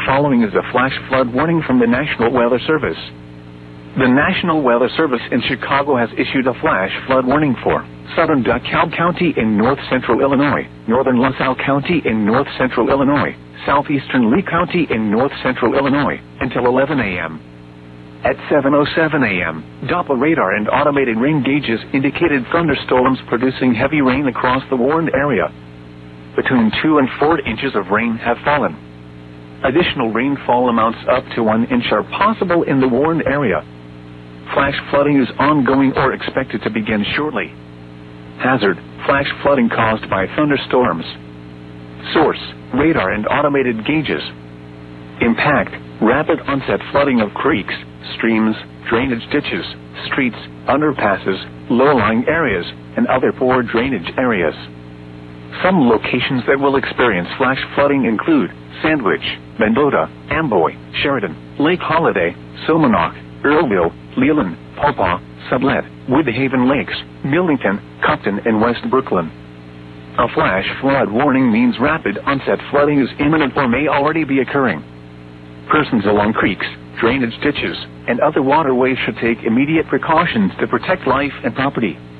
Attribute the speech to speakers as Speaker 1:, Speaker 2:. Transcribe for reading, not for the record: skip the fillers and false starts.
Speaker 1: following is a flash flood warning from the National Weather Service. The National Weather Service in Chicago has issued a flash flood warning for southern DeKalb County in north-central Illinois, northern LaSalle County in north-central Illinois, southeastern Lee County in north-central Illinois, until 11 a.m. At 7:07 a.m., Doppler radar and automated rain gauges indicated thunderstorms producing heavy rain across the warned area. Between 2 and 4 inches of rain have fallen. Additional rainfall amounts up to 1 inch are possible in the warned area. Flash flooding is ongoing or expected to begin shortly. Hazard: flash flooding caused by thunderstorms. Source: radar and automated gauges. Impact: rapid onset flooding of creeks, streams, drainage ditches, streets, underpasses, low-lying areas, and other poor drainage areas. Some locations that will experience flash flooding include Sandwich, Mendota, Amboy, Sheridan, Lake Holiday, Silmanock, Earlville, Leland, Pawpaw, Sublette, Woodhaven Lakes, Millington, Compton, and West Brooklyn. A flash flood warning means rapid onset flooding is imminent or may already be occurring. Persons along creeks, drainage ditches, and other waterways should take immediate precautions to protect life and property.